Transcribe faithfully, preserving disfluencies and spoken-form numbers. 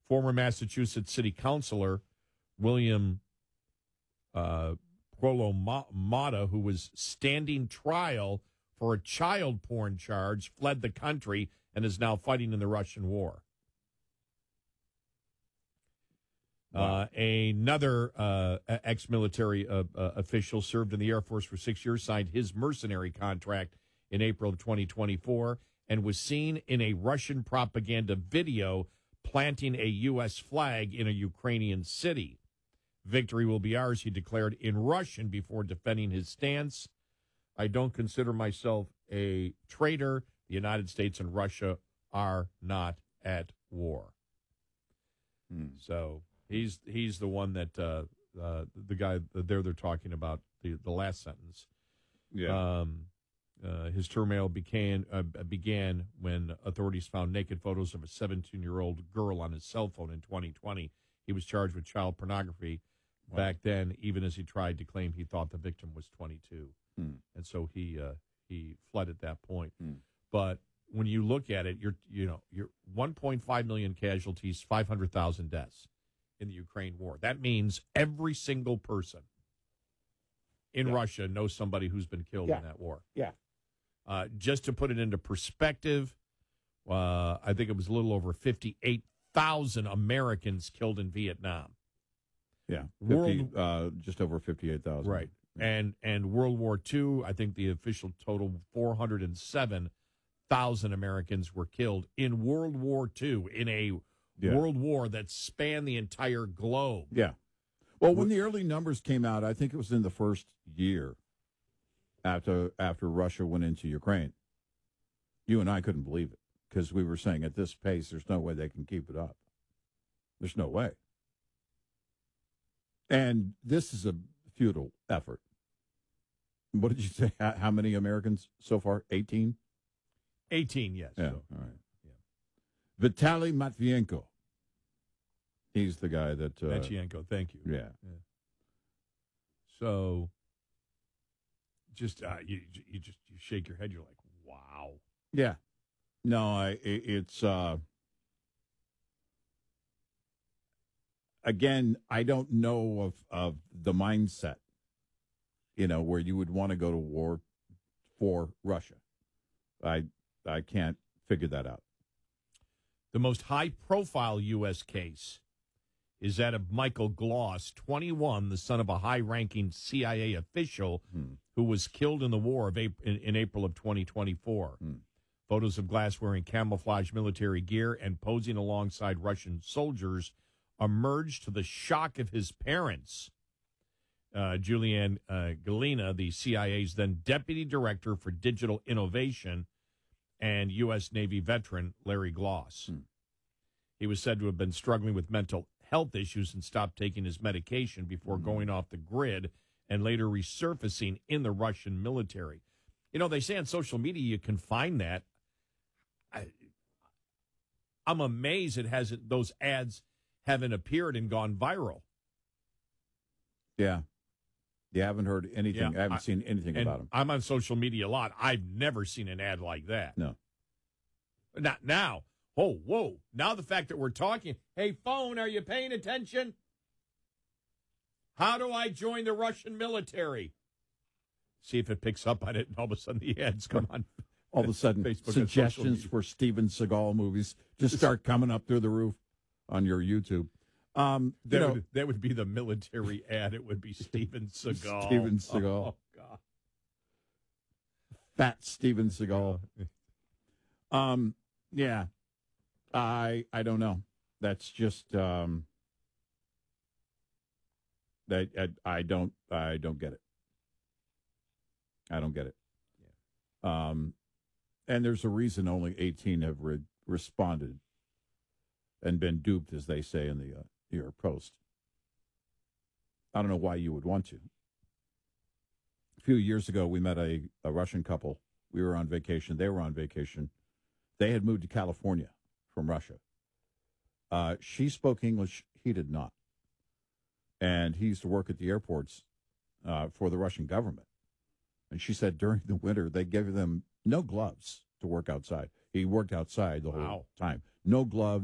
Former Massachusetts City Councilor William uh, Prolo-Mata, who was standing trial for a child porn charge, fled the country and is now fighting in the Russian war. Wow. Uh, another uh, ex-military uh, uh, official served in the Air Force for six years, signed his mercenary contract in April of twenty twenty-four, and was seen in a Russian propaganda video planting a U S flag in a Ukrainian city. Victory will be ours, he declared in Russian before defending his stance. I don't consider myself a traitor. The United States and Russia are not at war. Hmm. So he's he's the one that uh, uh, the guy there they're talking about the, the last sentence. Yeah. Um, uh, his term began uh, began when authorities found naked photos of a seventeen-year-old girl on his cell phone in twenty twenty. He was charged with child pornography Wow. back then, even as he tried to claim he thought the victim was twenty-two. Hmm. And so he uh, he fled at that point. Hmm. But when you look at it, you're you know you're one point five million casualties, five hundred thousand deaths in the Ukraine war. That means every single person in Yeah. Russia knows somebody who's been killed Yeah. in that war. Yeah. Uh, just to put it into perspective, uh, I think it was a little over fifty-eight thousand Americans killed in Vietnam. Yeah. World- fifty, uh, just over fifty-eight thousand. Right. And and World War Two, I think the official total four hundred seven thousand Americans were killed in World War Two, in a Yeah. world war that spanned the entire globe. Yeah. Well, when the early numbers came out, I think it was in the first year after after Russia went into Ukraine. You and I couldn't believe it because we were saying at this pace, there's no way they can keep it up. There's no way. And this is a futile effort. What did you say? How, how many Americans so far? eighteen? eighteen, yes. Yeah. So, All right. Yeah. Vitaly Matvienko. He's the guy that. Uh, Matvienko, thank you. Yeah. So, just uh, you, you just you shake your head. You're like, wow. Yeah. No, I, it, it's, uh, again, I don't know of, of the mindset, you know, where you would want to go to war for Russia. I, I can't figure that out. The most high-profile U S case is that of Michael Gloss, twenty-one, the son of a high-ranking C I A official Hmm. who was killed in the war of April, in, in April of twenty twenty-four. Hmm. Photos of Glass wearing camouflage military gear and posing alongside Russian soldiers emerged to the shock of his parents. Uh, Julianne uh, Galina, the C I A's then deputy director for digital innovation, and U S Navy veteran Larry Gloss. Hmm. He was said to have been struggling with mental health issues and stopped taking his medication before Hmm. going off the grid and later resurfacing in the Russian military. You know, they say on social media you can find that. I, I'm amazed it hasn't, those ads haven't appeared and gone viral. Yeah. You haven't heard anything. Yeah, I haven't I- seen anything And about him. I'm on social media a lot. I've never seen an ad like that. No. Not now. Oh, whoa. Now the fact that we're talking, hey, phone, are you paying attention? How do I join the Russian military? See if it picks up on it, and all of a sudden the ads come on. All of a sudden, Facebook and social suggestions media. for Steven Seagal movies just start coming up through the roof on your YouTube. Um, you That, know, would, that would be the military ad. It would be Steven Seagal. Steven Seagal. Oh, God. fat Steven Seagal. Um, yeah, I I don't know. That's just um, that I, I don't I don't get it. I don't get it. Yeah. Um, and there's a reason only eighteen have re- responded and been duped, as they say in the uh, New York Post. I don't know why you would want to. A few years ago, we met a, a Russian couple. We were on vacation. They were on vacation. They had moved to California from Russia. Uh, she spoke English. He did not. And he used to work at the airports uh, for the Russian government. And she said during the winter, they gave them no gloves to work outside. He worked outside the Wow. whole time. No gloves.